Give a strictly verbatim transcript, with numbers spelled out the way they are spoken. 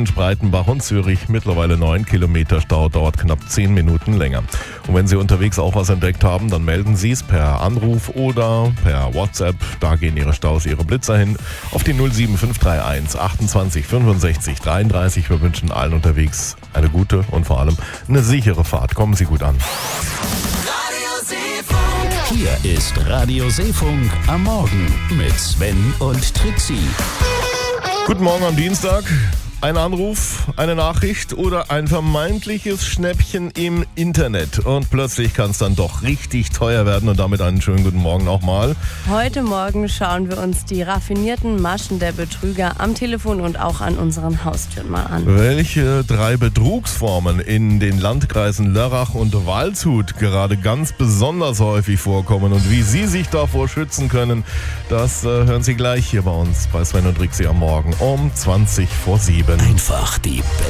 zwischen Spreitenbach und Zürich mittlerweile neun Kilometer Stau, dauert knapp zehn Minuten länger. Und wenn Sie unterwegs auch was entdeckt haben, dann melden Sie es per Anruf oder per WhatsApp. Da gehen Ihre Staus, Ihre Blitzer hin auf die null sieben fünf drei eins achtundzwanzig fünfundsechzig dreiunddreißig. Wir wünschen allen unterwegs eine gute und vor allem eine sichere Fahrt. Kommen Sie gut an. Hier ist Radio Seefunk am Morgen mit Sven und Trixie. Guten Morgen am Dienstag. Ein Anruf, eine Nachricht oder ein vermeintliches Schnäppchen im Internet. Und plötzlich kann es dann doch richtig teuer werden und damit einen schönen guten Morgen nochmal. Heute Morgen schauen wir uns die raffinierten Maschen der Betrüger am Telefon und auch an unseren Haustüren mal an. Welche drei Betrugsformen in den Landkreisen Lörrach und Waldshut gerade ganz besonders häufig vorkommen und wie Sie sich davor schützen können, das äh, hören Sie gleich hier bei uns bei Sven und Trixie am Morgen um zwanzig vor sieben. Einfach die